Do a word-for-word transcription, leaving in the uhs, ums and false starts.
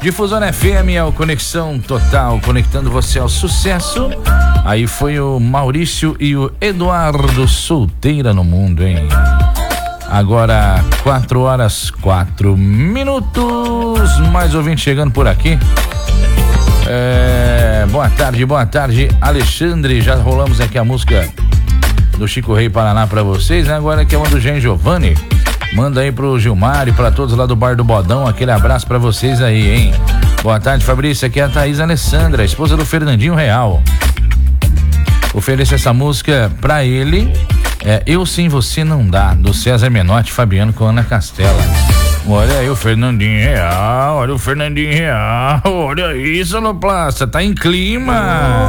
Difusora F M é o Conexão Total, conectando você ao sucesso. Aí foi o Maurício e o Eduardo, Solteira no Mundo, hein? Agora, quatro horas, quatro minutos. Mais ouvinte chegando por aqui. É, boa tarde, boa tarde, Alexandre. Já rolamos aqui a música do Chico Rei Paraná pra vocês, né? Agora que é uma do Jean Giovanni. Manda aí pro Gilmar e pra todos lá do Bar do Bodão. Aquele abraço pra vocês aí, hein? Boa tarde, Fabrício. Aqui é a Thaís Alessandra, esposa do Fernandinho Real. Ofereço essa música pra ele. É Eu Sem Você Não Dá, do César Menotti, Fabiano com Ana Castela. Olha aí o Fernandinho Real, olha o Fernandinho Real, olha isso, Sonoplasta, tá em clima.